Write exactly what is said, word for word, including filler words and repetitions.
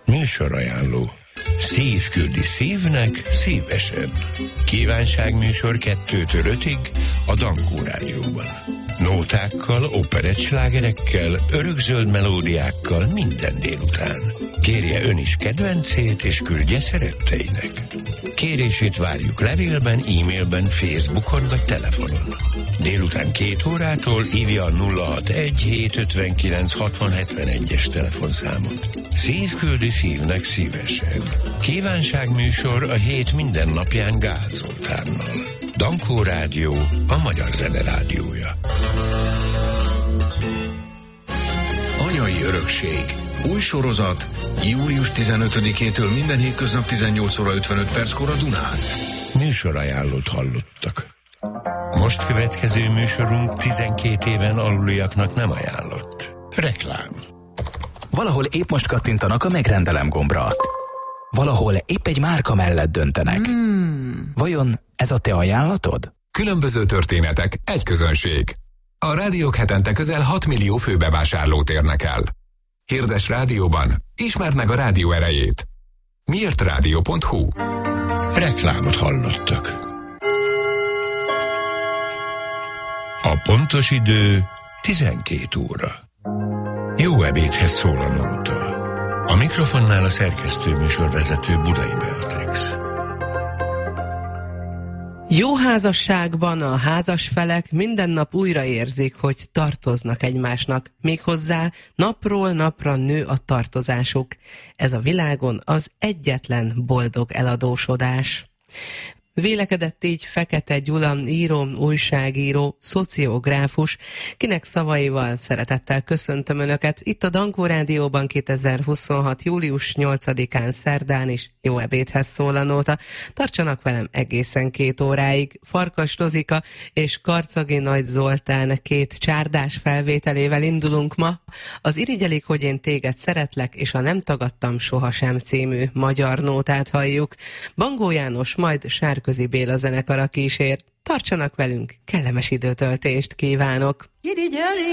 Műsorajánló. Szív küldi szívnek szívesen. Kívánságműsor kettőtől ötig a Dankó Rádióban. Nótákkal, operettslágerekkel, örökzöld melódiákkal minden délután. Kérje ön is kedvencét, és küldje szeretteinek. Kérését várjuk levélben, e-mailben, Facebookon vagy telefonon. Délután két órától hívja a nulla hatvanegy hétszázötvenkilenc hatvan hetvenegyes telefonszámot. Szív küldi szívnek szívesen. Kívánságműsor a hét minden napján Gál Zoltánnal. Dankó Rádió, a magyar zene rádiója. Anyai örökség. Új sorozat július tizenötödikétől minden hétköznap tizennyolc óra ötvenöt perckor a Dunán. Műsorajánlót hallottak. Most következő műsorunk tizenkét éven aluliaknak nem ajánlott. Reklám. Valahol épp most kattintanak a megrendelem gombra. Valahol épp egy márka mellett döntenek. Hmm. Vajon ez a te ajánlatod? Különböző történetek, egy közönség. A rádiók hetente közel hat millió főbevásárlót érnek el. Hirdes rádióban, ismerd meg a rádió erejét. miért rádió pont hu. Reklámot hallottak. A pontos idő tizenkét óra. Jó ebédhez szól a nóta. A mikrofonnál a szerkesztő műsorvezető Budai Beatrix. Jó házasságban a házas felek minden nap újra érzik, hogy tartoznak egymásnak, méghozzá napról napra nő a tartozásuk. Ez a világon az egyetlen boldog eladósodás. Vélekedett így Fekete Gyula, író, újságíró, szociográfus, kinek szavaival szeretettel köszöntöm Önöket itt a Dankó Rádióban kétezer-huszonhat. július nyolcadikán szerdán is. Jó ebédhez szól a nóta. Tartsanak velem egészen két óráig. Farkas Rozika és Karcagi Nagy Zoltán két csárdás felvételével indulunk ma. Az Irigyelik, hogy én téged szeretlek, és a Nem tagadtam sohasem című magyar nótát halljuk. Bangó János, majd Sárközi Béla zenekara kísér. Tartsanak velünk, kellemes időtöltést kívánok!